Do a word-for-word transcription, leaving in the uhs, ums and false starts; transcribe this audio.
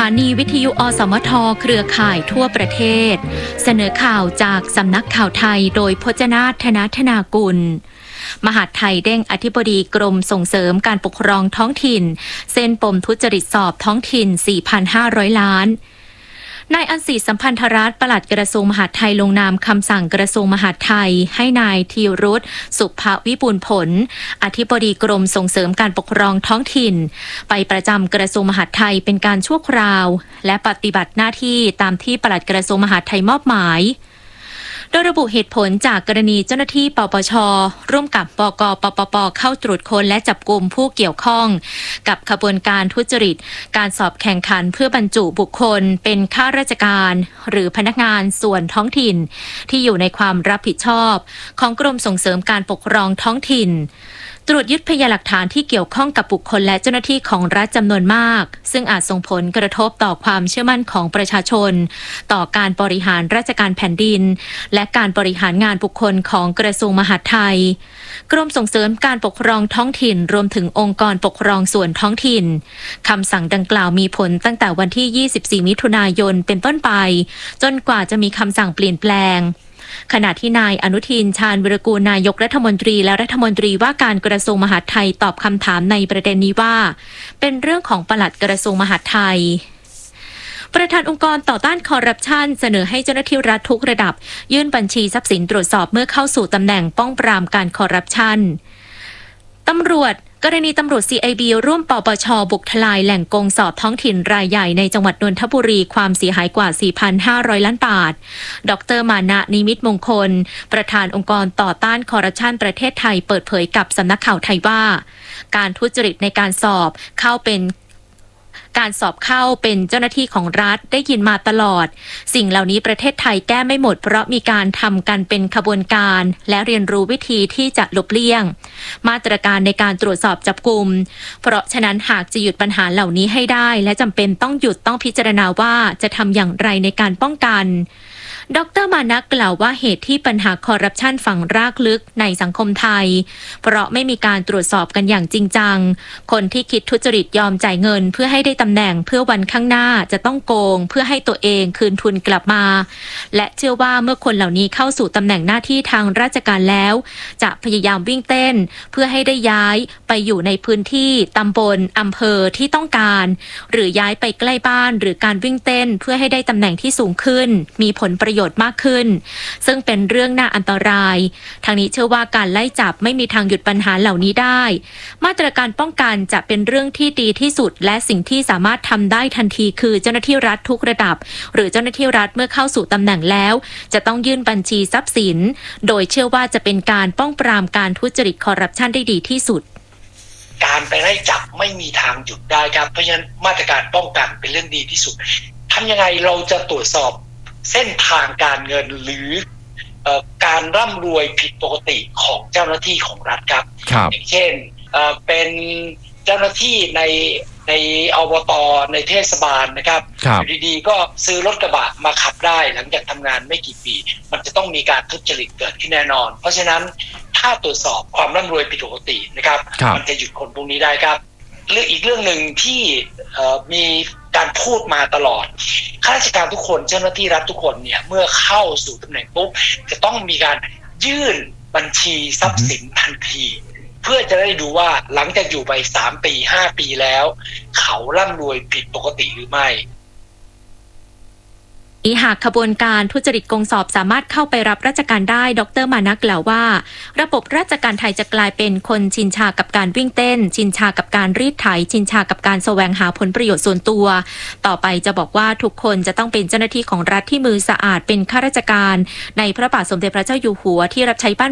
านีวิทยุอสมทเครือข่ายทั่วประเทศเสนอข่าวจากสำนักข่าวไทยโดยพจนาถ ธนธนากุลมหาดไทยเด้งอธิบดีกรมส่งเสริมการปกครองท้องถิ่นเส้นปมทุจริตสอบท้องถิ่น สี่พันห้าร้อย ล้านนายอันศรีสัมพันธรัตน์ปลัดกระทรวงมหาดไทยลงนามคำสั่งกระทรวงมหาดไทยให้นายธีรุษสุภวิบูลย์ผลอธิบดีกรมส่งเสริมการปกครองท้องถิ่นไปประจำกระทรวงมหาดไทยเป็นการชั่วคราวและปฏิบัติหน้าที่ตามที่ปลัดกระทรวงมหาดไทยมอบหมายโดยระบุเหตุผลจากกรณีเจ้าหน้าที่ปปช.ร่วมกับบก.ปปป.เข้าตรวจค้นและจับกุมผู้เกี่ยวข้องกับขบวนการทุจริตการสอบแข่งขันเพื่อบรรจุบุคคลเป็นข้าราชการหรือพนักงานส่วนท้องถิ่นที่อยู่ในความรับผิดชอบของกรมส่งเสริมการปกครองท้องถิ่นตรวจยึดพยานหลักฐานที่เกี่ยวข้องกับบุคคลและเจ้าหน้าที่ของรัฐจำนวนมากซึ่งอาจส่งผลกระทบต่อความเชื่อมั่นของประชาชนต่อการบริหารราชการแผ่นดินและการบริหารงานบุคคลของกระทรวงมหาดไทยกรมส่งเสริมการปกครองท้องถิ่นรวมถึงองค์กรปกครองส่วนท้องถิ่นคำสั่งดังกล่าวมีผลตั้งแต่วันที่ยี่สิบสี่มิถุนายนเป็นต้นไปจนกว่าจะมีคำสั่งเปลี่ยนแปลงขณะที่นายอนุทินชาญวิรากูลนายกรัฐมนตรีและรัฐมนตรีว่าการกระทรวงมหาดไทยตอบคำถามในประเด็นนี้ว่าเป็นเรื่องของปลัดกระทรวงมหาดไทยประธานองค์กรต่อต้านคอร์รัปชันเสนอให้เจ้าหน้าที่รัฐทุกระดับยื่นบัญชีทรัพย์สินตรวจสอบเมื่อเข้าสู่ตำแหน่งป้องปรามการคอร์รัปชันตำรวจกรณีตำรวจ ซี ไอ บี ร่วมปปช.บุกทลายแหล่งโกงสอบท้องถิ่นรายใหญ่ในจังหวัดนนทบุรีความเสียหายกว่า สี่พันห้าร้อย ล้านบาทดร.มานะนิมิตมงคลประธานองค์กรต่อต้านคอร์รัปชันประเทศไทยเปิดเผยกับสำนักข่าวไทยว่าการทุจริตในการสอบเข้าเป็นการสอบเข้าเป็นเจ้าหน้าที่ของรัฐได้ยินมาตลอดสิ่งเหล่านี้ประเทศไทยแก้ไม่หมดเพราะมีการทำกันเป็นขบวนการและเรียนรู้วิธีที่จะหลบเลี่ยงมาตรการในการตรวจสอบจับกุมเพราะฉะนั้นหากจะหยุดปัญหาเหล่านี้ให้ได้และจำเป็นต้องหยุดต้องพิจารณาว่าจะทำอย่างไรในการป้องกันดร.มานะกล่าวว่าเหตุที่ปัญหาคอร์รัปชันฝังรากลึกในสังคมไทยเพราะไม่มีการตรวจสอบกันอย่างจริงจังคนที่คิดทุจริตยอมจ่ายเงินเพื่อให้ได้ตำแหน่งเพื่อวันข้างหน้าจะต้องโกงเพื่อให้ตัวเองคืนทุนกลับมาและเชื่อว่าเมื่อคนเหล่านี้เข้าสู่ตำแหน่งหน้าที่ทางราชการแล้วจะพยายามวิ่งเต้นเพื่อให้ได้ย้ายไปอยู่ในพื้นที่ตำบลอำเภอที่ต้องการหรือย้ายไปใกล้บ้านหรือการวิ่งเต้นเพื่อให้ได้ตำแหน่งที่สูงขึ้นมีผลประโยชน์มากขึ้นซึ่งเป็นเรื่องน่าอันตรายทางนี้เชื่อว่าการไล่จับไม่มีทางหยุดปัญหาเหล่านี้ได้มาตรการป้องกันจะเป็นเรื่องที่ดีที่สุดและสิ่งที่สามารถทำได้ทันทีคือเจ้าหน้าที่รัฐทุกระดับหรือเจ้าหน้าที่รัฐเมื่อเข้าสู่ตำแหน่งแล้วจะต้องยื่นบัญชีทรัพย์สินโดยเชื่อว่าจะเป็นการป้องปรามการทุจริตคอร์รัปชันได้ดีที่สุดการไปไล่จับไม่มีทางหยุดได้ครับเพราะฉะนั้นมาตรการป้องกันเป็นเรื่องดีที่สุดทำยังไงเราจะตรวจสอบเส้นทางการเงินหรือเอ่อการร่ำรวยผิดปกติของเจ้าหน้าที่ของรัฐครับอย่างเช่นเอ่อเป็นเจ้าหน้าที่ในในอบต.ในเทศบาลนะครับอยู่ดีๆก็ซื้อรถกระบะมาขับได้หลังจากทำงานไม่กี่ปีมันจะต้องมีการทุจริตเกิดขึ้นแน่นอนเพราะฉะนั้นถ้าตรวจสอบความร่ำรวยผิดปกตินะครับมันจะหยุดคนพวกนี้ได้ครับเรื่องอีกเรื่องหนึ่งที่เอ่อมีการพูดมาตลอดข้าราชการทุกคนเจ้าหน้าที่รัฐทุกคนเนี่ยเมื่อเข้าสู่ตำแหน่งปุ๊บจะต้องมีการยื่นบัญชีทรัพย์สินทันทีเพื่อจะได้ดูว่าหลังจากอยู่ไปสามปีห้าปีแล้วเขาร่ำรวยผิดปกติหรือไม่หากขบวนการทุจริตโกงสอบสามารถเข้าไปรับราชการได้ดร.มานะกล่าวว่าระบบราชการไทยจะกลายเป็นคนชินชากับการวิ่งเต้นชินชากับการรีดไถชินชากับการแสวงหาผลประโยชน์ส่วนตัวต่อไปจะบอกว่าทุกคนจะต้องเป็นเจ้าหน้าที่ของรัฐที่มือสะอาดเป็นข้าราชการในพระบาทสมเด็จพระเจ้าอยู่หัวที่รับใช้บ้าน